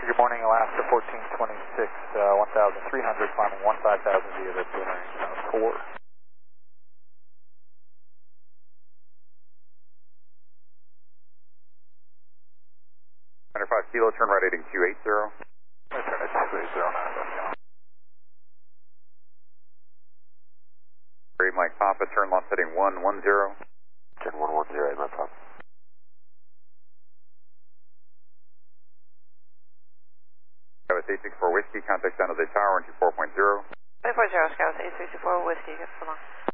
Good morning, Alaska 1426, 1,300, climbing 15,000 via the boomerang 4. 5 kilo, turn right heading 280. Turn at 280. Great, Mike Papa, turn left heading 110. Turn 110, my Papa. Scout 864 Whiskey, contact down to the tower on 24.0. 24.0, Scout 864 Whiskey, good so long.